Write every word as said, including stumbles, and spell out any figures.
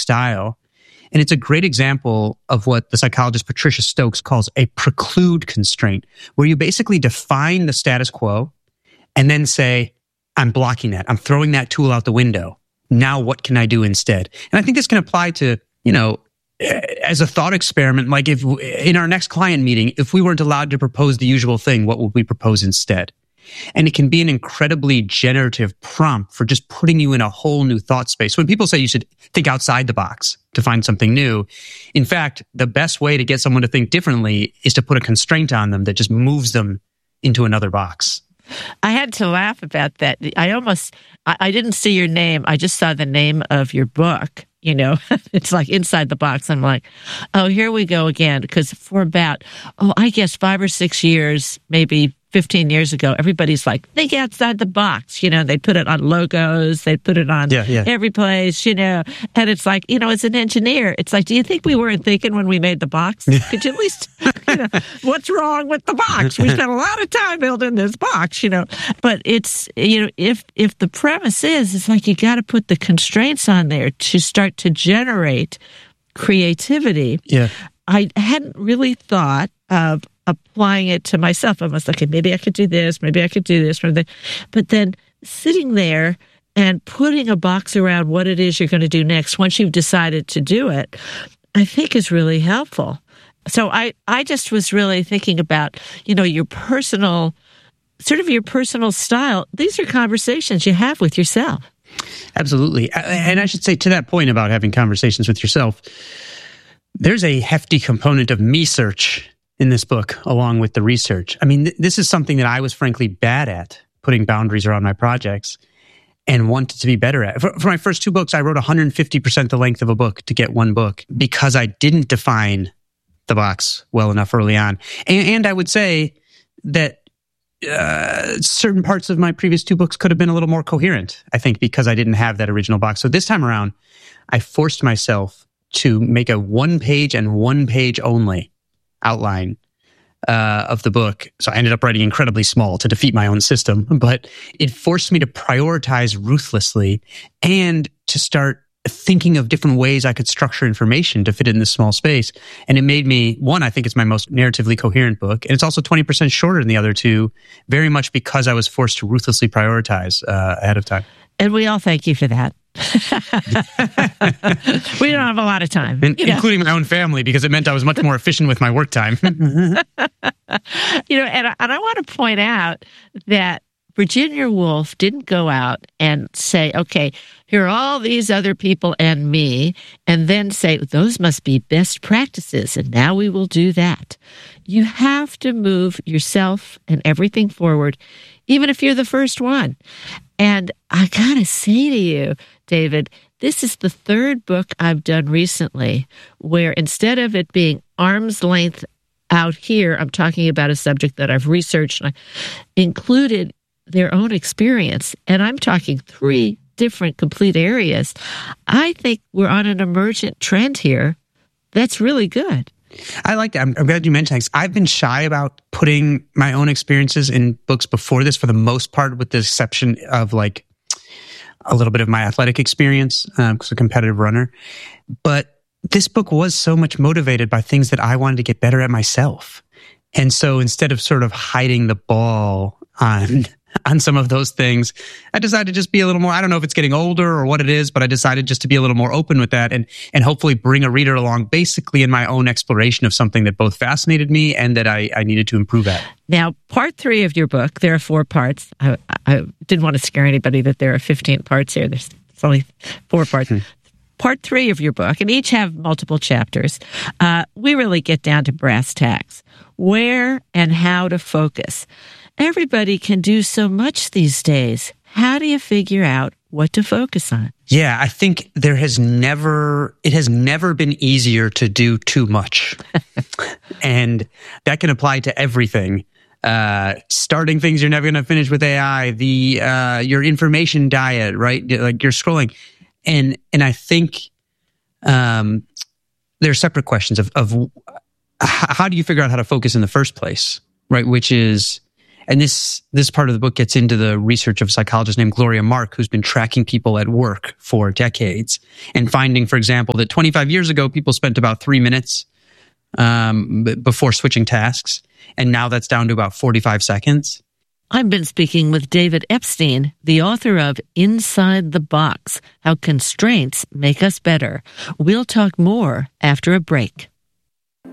style. And it's a great example of what the psychologist Patricia Stokes calls a preclude constraint, where you basically define the status quo and then say, I'm blocking that. I'm throwing that tool out the window. Now what can I do instead? And I think this can apply to, you know, as a thought experiment, like if in our next client meeting, if we weren't allowed to propose the usual thing, what would we propose instead? And it can be an incredibly generative prompt for just putting you in a whole new thought space. When people say you should think outside the box to find something new, in fact, the best way to get someone to think differently is to put a constraint on them that just moves them into another box. I had to laugh about that. I almost, I, I didn't see your name. I just saw the name of your book. You know, it's like inside the box. I'm like, oh, here we go again. Because for about, oh, I guess five or six years, maybe fifteen years ago, everybody's like, think outside the box. You know, they put it on logos, they put it on yeah, yeah. every place, you know. And it's like, you know, as an engineer, it's like, do you think we weren't thinking when we made the box? Could you at least, you know, what's wrong with the box? We spent a lot of time building this box, you know. But it's, you know, if if the premise is, it's like you got to put the constraints on there to start to generate creativity. Yeah. I hadn't really thought of applying it to myself. I was like, okay, maybe I could do this, maybe I could do this, but then sitting there and putting a box around what it is you're going to do next once you've decided to do it, I think is really helpful. So I, I just was really thinking about, you know, your personal, sort of your personal style. These are conversations you have with yourself. Absolutely. And I should say to that point about having conversations with yourself, there's a hefty component of me search in this book, along with the research. I mean, th- this is something that I was frankly bad at, putting boundaries around my projects, and wanted to be better at. For, for my first two books, I wrote one hundred fifty percent the length of a book to get one book because I didn't define the box well enough early on. And, and I would say that uh, certain parts of my previous two books could have been a little more coherent, I think, because I didn't have that original box. So this time around, I forced myself to make a one page and one page only outline uh, of the book. So I ended up writing incredibly small to defeat my own system, but it forced me to prioritize ruthlessly and to start thinking of different ways I could structure information to fit in this small space. And it made me, one, I think it's my most narratively coherent book, and it's also twenty percent shorter than the other two, very much because I was forced to ruthlessly prioritize uh, ahead of time. And we all thank you for that. We don't have a lot of time. In, you know? Including my own family, because it meant I was much more efficient with my work time. You know, and I, and I want to point out that Virginia Woolf didn't go out and say, okay, here are all these other people and me, and then say, those must be best practices, and now we will do that. You have to move yourself and everything forward, even if you're the first one. And I gotta say to you, David, this is the third book I've done recently where instead of it being arm's length out here, I'm talking about a subject that I've researched and I included their own experience. And I'm talking three different complete areas. I think we're on an emergent trend here that's really good. I like that. I'm, I'm glad you mentioned that. I've been shy about putting my own experiences in books before this, for the most part, with the exception of like a little bit of my athletic experience, um, because I'm a competitive runner. But this book was so much motivated by things that I wanted to get better at myself. And so instead of sort of hiding the ball on on some of those things, I decided to just be a little more, I don't know if it's getting older or what it is, but I decided just to be a little more open with that and and hopefully bring a reader along basically in my own exploration of something that both fascinated me and that I, I needed to improve at. Now, part three of your book, there are four parts. I, I didn't want to scare anybody that there are fifteen parts here. There's only four parts. Hmm. Part three of your book, and each have multiple chapters, uh, we really get down to brass tacks. Where and how to focus. Everybody can do so much these days. How do you figure out what to focus on? Yeah, I think there has never, it has never been easier to do too much. And that can apply to everything. Uh, starting things you're never going to finish with A I, the, uh, your information diet, right? Like you're scrolling. And, and I think, um, there are separate questions of, of how do you figure out how to focus in the first place, right? Which is, And this this part of the book gets into the research of a psychologist named Gloria Mark, who's been tracking people at work for decades and finding, for example, that twenty-five years ago, people spent about three minutes um, before switching tasks. And now that's down to about forty-five seconds. I've been speaking with David Epstein, the author of Inside the Box, How Constraints Make Us Better. We'll talk more after a break.